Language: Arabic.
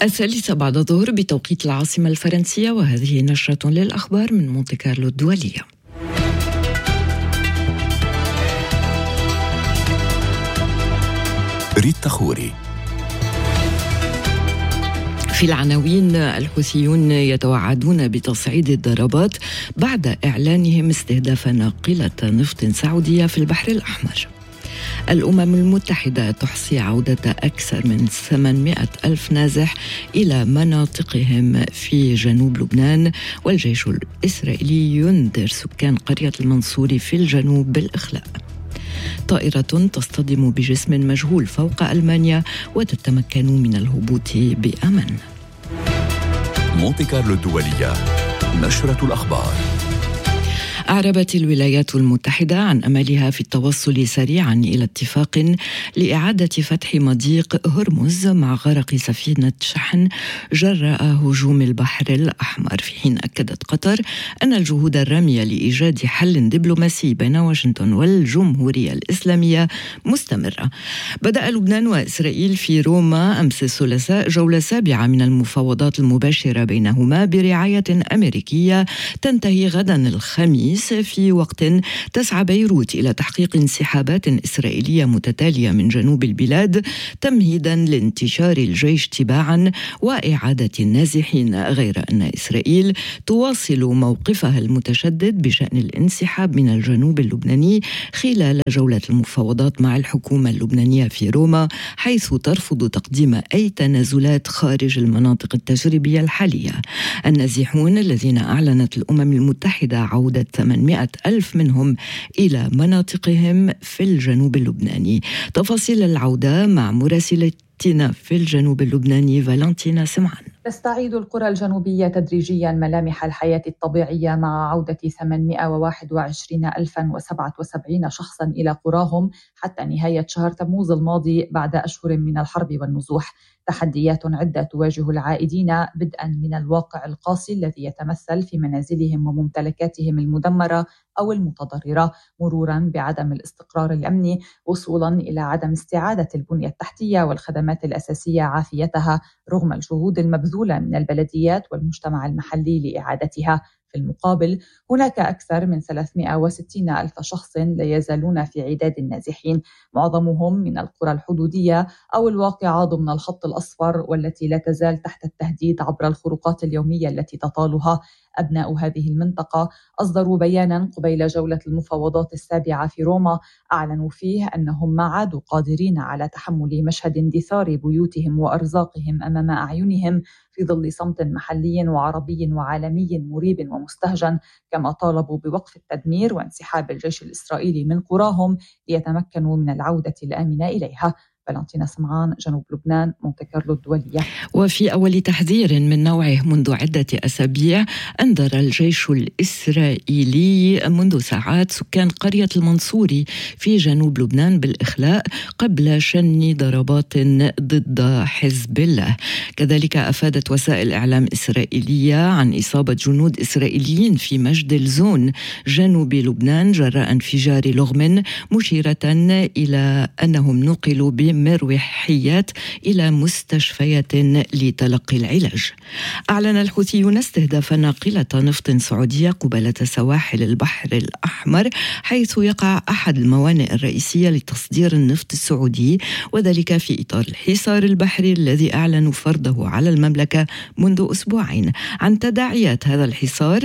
الثالثة بعد الظهر بتوقيت العاصمة الفرنسية، وهذه نشرة للأخبار من مونتي كارلو الدولية. ريتا خوري. في العناوين: الحوثيون يتوعدون بتصعيد الضربات بعد إعلانهم استهداف ناقلة نفط سعودية في البحر الأحمر. الأمم المتحدة تحصي عودة أكثر من 800 ألف نازح إلى مناطقهم في جنوب لبنان، والجيش الإسرائيلي ينذر سكان قرية المنصوري في الجنوب بالإخلاء. طائرة تصطدم بجسم مجهول فوق ألمانيا وتتمكن من الهبوط بأمان. مونتي كارلو الدولية، نشرة الأخبار. أعربت الولايات المتحدة عن أملها في التوصل سريعا إلى اتفاق لإعادة فتح مضيق هرمز مع غرق سفينة شحن جراء هجوم البحر الأحمر، في حين أكدت قطر أن الجهود الرامية لإيجاد حل دبلوماسي بين واشنطن والجمهورية الإسلامية مستمرة. بدأ لبنان وإسرائيل في روما أمس الثلاثاء جولة سابعة من المفاوضات المباشرة بينهما برعاية أمريكية تنتهي غدا الخميس، في وقت تسعى بيروت إلى تحقيق انسحابات إسرائيلية متتالية من جنوب البلاد تمهيدا لانتشار الجيش تباعا وإعادة النازحين، غير أن إسرائيل تواصل موقفها المتشدد بشأن الانسحاب من الجنوب اللبناني خلال جولة المفاوضات مع الحكومة اللبنانية في روما، حيث ترفض تقديم أي تنازلات خارج المناطق التجريبية الحالية. النازحون الذين أعلنت الأمم المتحدة عودة 800 ألف منهم إلى مناطقهم في الجنوب اللبناني. تفاصيل العودة مع مراسلتنا في الجنوب اللبناني فالنتينا سمعان. تستعيد القرى الجنوبية تدريجيا ملامح الحياة الطبيعية مع عودة 821,077 شخصا إلى قراهم حتى نهاية شهر تموز الماضي بعد أشهر من الحرب والنزوح. تحديات عدة تواجه العائدين، بدءا من الواقع القاسي الذي يتمثل في منازلهم وممتلكاتهم المدمرة أو المتضررة، مرورا بعدم الاستقرار الأمني، وصولا إلى عدم استعادة البنية التحتية والخدمات الأساسية عافيتها رغم الجهود المبذولة من البلديات والمجتمع المحلي لإعادتها. في المقابل هناك أكثر من 360 ألف شخص لا يزالون في عداد النازحين، معظمهم من القرى الحدودية أو الواقعة ضمن الخط الأصفر، والتي لا تزال تحت التهديد عبر الخروقات اليومية التي تطالها. أبناء هذه المنطقة أصدروا بيانا قبيل جولة المفاوضات السابعة في روما، أعلنوا فيه أنهم ما عادوا قادرين على تحمل مشهد اندثار بيوتهم وأرزاقهم أمام أعينهم في ظل صمت محلي وعربي وعالمي مريب ومستهجن، كما طالبوا بوقف التدمير وانسحاب الجيش الإسرائيلي من قراهم ليتمكنوا من العودة الآمنة إليها. فالنتينا سمعان، جنوب لبنان، مونتي كارلو الدولية. وفي أول تحذير من نوعه منذ عدة أسابيع، أنذر الجيش الإسرائيلي منذ ساعات سكان قرية المنصوري في جنوب لبنان بالإخلاء قبل شن ضربات ضد حزب الله. كذلك أفادت وسائل إعلام إسرائيلية عن إصابة جنود إسرائيليين في مجد الزون جنوب لبنان جراء انفجار لغم، مشيرة إلى أنهم نقلوا بمروحيات إلى مستشفيات لتلقي العلاج. أعلن الحوثيون استهداف ناقلة نفط سعودية قبالة سواحل البحر الأحمر، حيث يقع أحد الموانئ الرئيسية لتصدير النفط السعودي، وذلك في إطار الحصار البحري الذي أعلنوا فرضه على المملكة منذ أسبوعين. عن تداعيات هذا الحصار